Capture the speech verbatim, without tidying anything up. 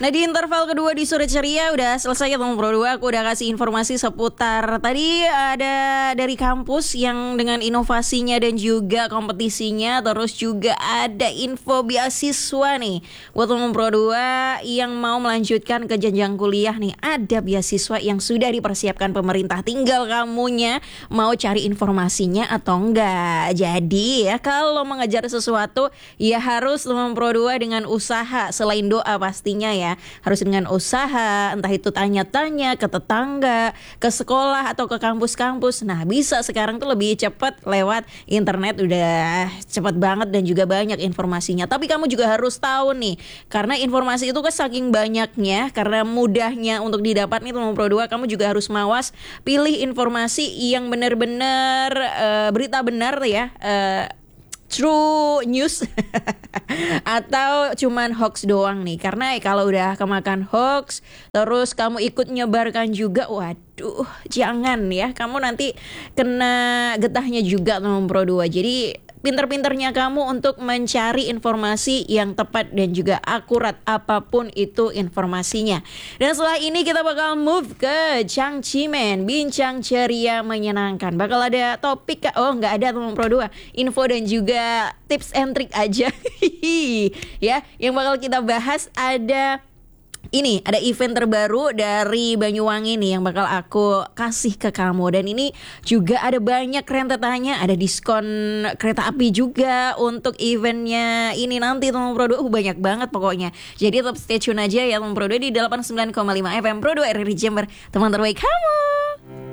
Nah, di interval kedua di Sore Ceria udah selesai ya teman Pro dua. Aku udah kasih informasi seputar tadi ada dari kampus yang dengan inovasinya dan juga kompetisinya. Terus juga ada info beasiswa nih buat teman Pro dua yang mau melanjutkan ke jenjang kuliah nih. Ada beasiswa yang sudah dipersiapkan pemerintah, tinggal kamunya mau cari informasinya atau enggak. Jadi ya kalau mengejar sesuatu ya harus teman Pro dua dengan usaha, selain doa pastinya ya. Harus dengan usaha, entah itu tanya-tanya ke tetangga, ke sekolah atau ke kampus-kampus. Nah, bisa sekarang tuh lebih cepat lewat internet, udah cepat banget dan juga banyak informasinya. Tapi kamu juga harus tahu nih, karena informasi itu kan saking banyaknya, karena mudahnya untuk didapat nih teman Pro dua, kamu juga harus mawas pilih informasi yang benar-benar uh, berita benar ya, uh, true news atau cuman hoax doang nih. Karena kalau udah kemakan hoax terus kamu ikut nyebarkan juga, waduh jangan ya, kamu nanti kena getahnya juga teman Pro dua. Jadi pinter-pinternya kamu untuk mencari informasi yang tepat dan juga akurat apapun itu informasinya. Dan setelah ini kita bakal move ke Cangcimen, bincang ceria menyenangkan. Bakal ada topik, oh nggak ada teman Pro dua, info dan juga tips and trick aja. Ya, yang bakal kita bahas ada ini, ada event terbaru dari Banyuwangi nih yang bakal aku kasih ke kamu. Dan ini juga ada banyak rentetannya, ada diskon kereta api juga untuk eventnya ini nanti teman Pro dua. Uh, banyak banget pokoknya. Jadi tetap stay tune aja ya teman Pro dua di delapan puluh sembilan koma lima F M Pro dua R R I Jember, teman terbaik kamu.